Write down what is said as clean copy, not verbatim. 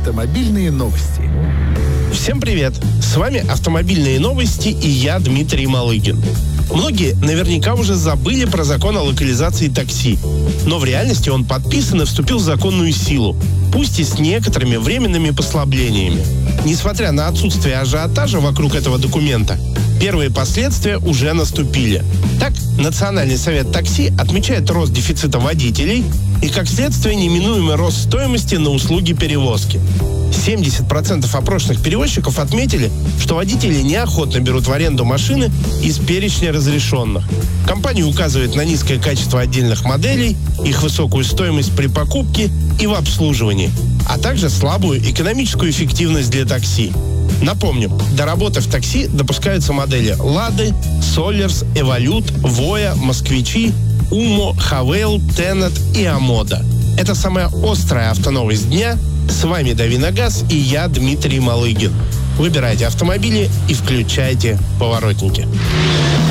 Автомобильные новости. Всем привет! С вами «Автомобильные новости» и я, Дмитрий Малыгин. Многие наверняка уже забыли про закон о локализации такси, но в реальности он подписан и вступил в законную силу, пусть и с некоторыми временными послаблениями. Несмотря на отсутствие ажиотажа вокруг этого документа, первые последствия уже наступили. Так, Национальный совет такси отмечает рост дефицита водителей и, как следствие, неминуемый рост стоимости на услуги перевозки. 70% опрошенных перевозчиков отметили, что водители неохотно берут в аренду машины из перечня разрешенных. Компания указывает на низкое качество отдельных моделей, их высокую стоимость при покупке и в обслуживании, а также слабую экономическую эффективность для такси. Напомним, до работы в такси допускаются модели «Лады», «Солерс», «Эволют», «Воя», «Москвичи», «Умо», «Хавейл», «Тенет» и «Амода». Это самая острая автоновость дня. С вами «Дави на газ» и я, Дмитрий Малыгин. Выбирайте автомобили и включайте поворотники.